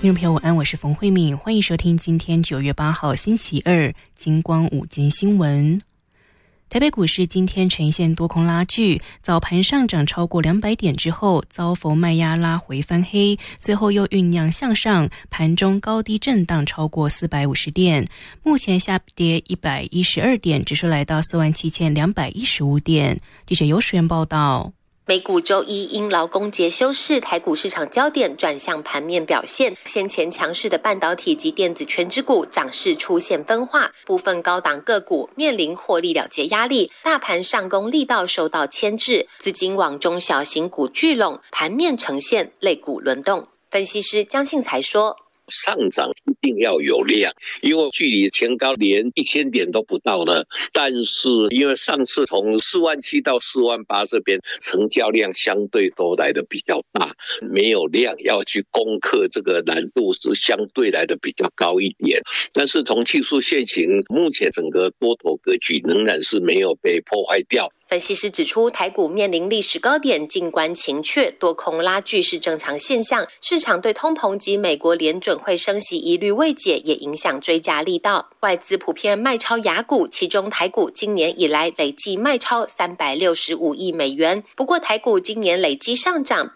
听众朋友晚安，我是冯慧敏，欢迎收听今天9月8号星期二金光午间新闻。台北股市今天呈现多空拉锯，早盘上涨超过200点之后，遭逢卖压拉回翻黑，随后又酝酿向上，盘中高低震荡超过450点，目前下跌112点，指数来到47215点。记者尤水源报道。 美股周一因劳工节休市，台股市场焦点转向盘面表现。先前强势的半导体及电子权值股涨势出现分化，部分高档个股面临获利了结压力，大盘上攻力道受到牵制，资金往中小型股聚拢，盘面呈现类股轮动。分析师江信才说， 上涨一定要有量，因为距离前高连1000点都不到呢。但是因为上次从47000到48000这边成交量相对都来的比较大，没有量要去攻克这个难度是相对来的比较高一点。但是从技术线型，目前整个多头格局仍然是没有被破坏掉。 分析师指出，台股面临历史高点，静观情却，多空拉锯是正常现象。市场对通膨及美国联准会升息疑虑未解，也影响追加力道。外资普遍卖超亚股，其中台股今年以来累计卖超365亿美元。不过台股今年累计上涨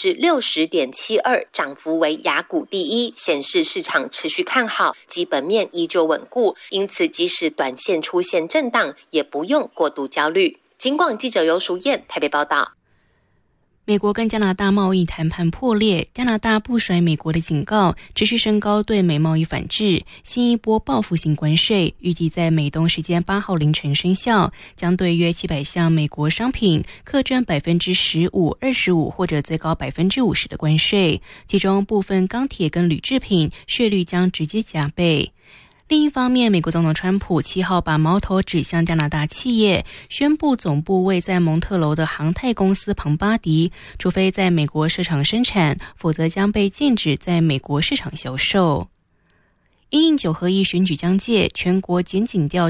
60.72%，涨幅为亚股第一，显示市场持续看好，基本面依旧稳固。因此，即使短线出现震荡，也不用过度焦虑。警广记者尤淑燕台北报道。 美国跟加拿大贸易谈判破裂，加拿大不甩美国的警告，持续升高对美贸易反制，新一波报复性关税预计在美东时间8号凌晨生效，将对约700项美国商品课征15%、25%或者最高50%的关税，其中部分钢铁跟铝制品税率将直接加倍。另一方面，美国总统川普7号把矛头指向加拿大企业，宣布总部位在蒙特娄的航太公司庞巴迪，除非在美国设厂生产，否则将被禁止在美国市场销售。因应9合1选举将届，全国检警调